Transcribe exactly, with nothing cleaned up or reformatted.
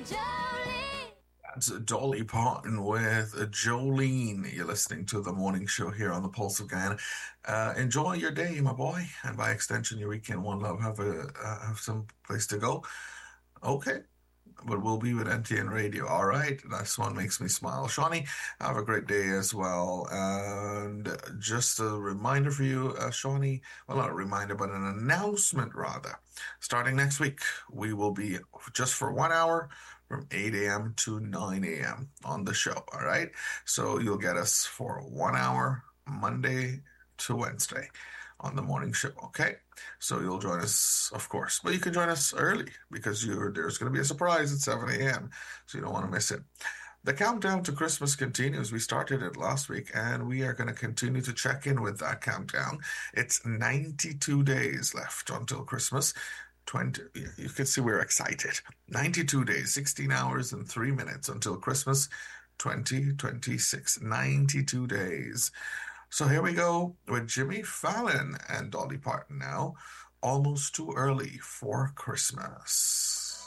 That's Dolly Parton with Jolene. You're listening to the morning show here on the Pulse of Guyana. Uh, enjoy your day, my boy, and by extension, your weekend. One love. Have a uh, have some place to go. Okay, but we'll be with N T N Radio. All right, this one makes me smile. Shawnee, have a great day as well. And just a reminder for you, uh, Shawnee. Well, not a reminder, but an announcement rather. Starting next week, we will be just for one hour from eight a m to nine a m on the show. All right. So you'll get us for one hour, Monday to Wednesday on the morning show. Okay. So you'll join us, of course, but you can join us early because you're, there's going to be a surprise at seven a m. So you don't want to miss it. The countdown to Christmas continues. We started it last week and we are going to continue to check in with that countdown. It's ninety-two days left until Christmas. twenty, you can see we're excited. ninety-two days, sixteen hours and three minutes until Christmas twenty twenty-six. ninety-two days. So here we go with Jimmy Fallon and Dolly Parton now. Almost too early for Christmas.